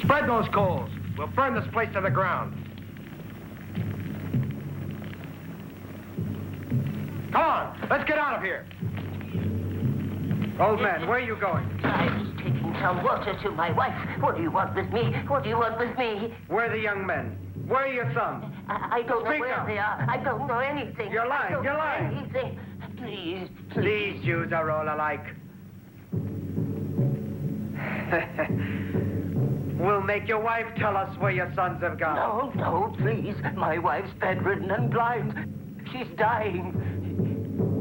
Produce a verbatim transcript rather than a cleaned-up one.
Spread those coals. We'll burn this place to the ground. Come on, let's get out of here. Old man, where are you going? I was taking some water to my wife. What do you want with me? What do you want with me? Where are the young men? Where are your sons? I, I don't Speak know where up. they are. I don't know anything. You're lying, I don't you're know lying. Anything. Please, These Jews are all alike. We'll make your wife tell us where your sons have gone. No, no, please. My wife's bedridden and blind. She's dying.